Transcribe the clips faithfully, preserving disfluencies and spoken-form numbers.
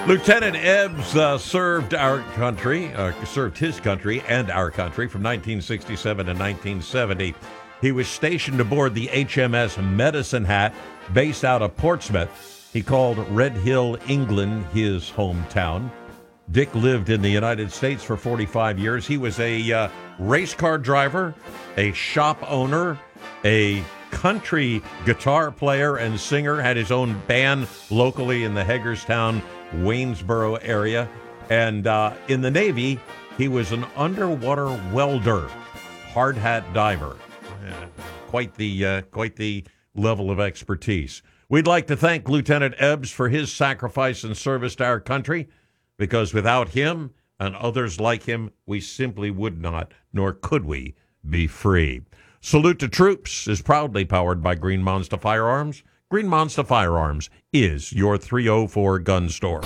Lieutenant Ebbs uh, served our country, uh, served his country and our country from nineteen sixty-seven to nineteen seventy. He was stationed aboard the H M S Medicine Hat, based out of Portsmouth. He called Red Hill, England, his hometown. Dick lived in the United States for forty-five years. He was a uh, race car driver, a shop owner, a country guitar player and singer, had his own band locally in the Hagerstown, Waynesboro area. And uh, in the Navy, he was an underwater welder, hard hat diver. Uh, quite the uh, quite the level of expertise. We'd like to thank Lieutenant Ebbs for his sacrifice and service to our country, because without him and others like him, we simply would not, nor could we, be free. Salute to Troops is proudly powered by Green Monster Firearms. Green Monster Firearms is your three oh four gun store.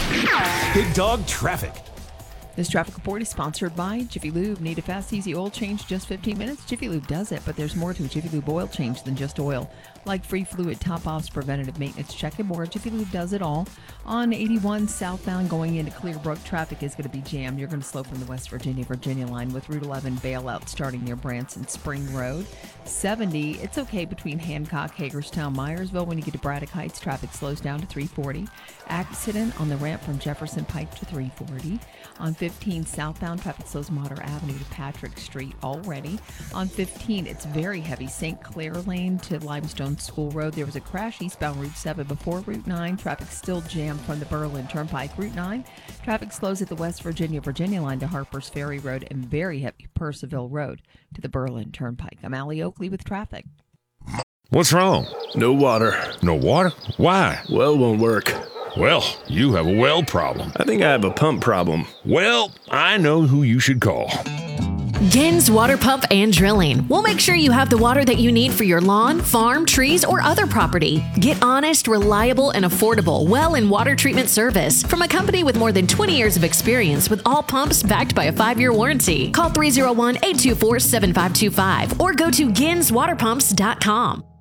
Big Dog Traffic. This traffic report is sponsored by Jiffy Lube. Need a fast, easy oil change, just fifteen minutes? Jiffy Lube does it, but there's more to a Jiffy Lube oil change than just oil. Like free fluid, top-offs, preventative maintenance, check and more. Jiffy Lube does it all. On eighty-one southbound going into Clearbrook, traffic is going to be jammed. You're going to slow from the West Virginia, Virginia line with Route eleven bailout starting near Branson Spring Road. seventy, it's okay between Hancock, Hagerstown, Myersville. When you get to Braddock Heights, traffic slows down to three forty. Accident on the ramp from Jefferson Pike to three forty. On fifteen southbound, traffic slows Mater Avenue to Patrick Street already. On fifteen, it's very heavy. Saint Clair Lane to Limestone School Road. There was a crash eastbound Route seven before Route nine. Traffic still jammed from the Berlin Turnpike. Route nine, traffic slows at the West Virginia, Virginia line to Harper's Ferry Road, and very heavy Percival Road to the Berlin Turnpike. I'm Allie Oakley with traffic. What's wrong? No water. No water? Why? Well won't work. Well, you have a well problem. I think I have a pump problem. Well, I know who you should call. Gens Water Pump and Drilling. We'll make sure you have the water that you need for your lawn, farm, trees, or other property. Get honest, reliable, and affordable well and water treatment service from a company with more than twenty years of experience with all pumps backed by a five-year warranty. Call three oh one, eight two four, seven five two five or go to gens water pumps dot com.